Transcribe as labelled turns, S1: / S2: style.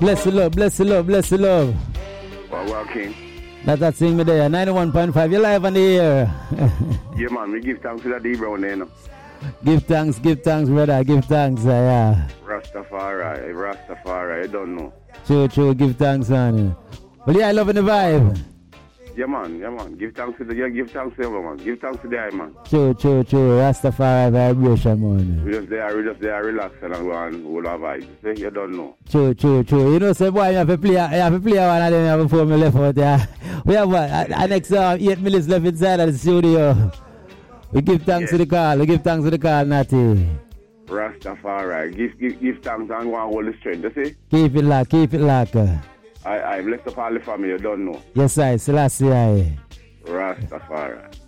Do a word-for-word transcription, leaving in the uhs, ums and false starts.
S1: Bless the love, bless the love, bless the love.
S2: Well, working.
S1: That's that thing me there. ninety-one point five. You're live on the air.
S2: Yeah, man. We give thanks to the D Brown there, you know.
S1: Give thanks, give thanks, brother. Give thanks, uh, yeah.
S2: Rastafari, Rastafari. I don't know.
S1: True, true. Give thanks, man. Well, yeah, I loving the vibe.
S2: Yeah, man. Yeah, man. Give thanks to the, yeah, give thanks to everyone. Give thanks to the eye, man.
S1: True, true, true. Rastafari vibration, man.
S2: We just there, we just there, relax and go and hold our vibes. See, you don't know.
S1: True, true, true. You know, say, boy, you have to play, you have to play one of them before me left out there. We have what? An extra eight minutes left inside of the studio. We give thanks yeah. to the call. We give thanks to the call, Natty.
S2: Rastafari. Give, give, give thanks and go and hold the strength, you see?
S1: Keep it locked, keep it locked.
S2: I, I bless up all the family, you don't know.
S1: Yes, I. Selassie, I.
S2: Rastafari.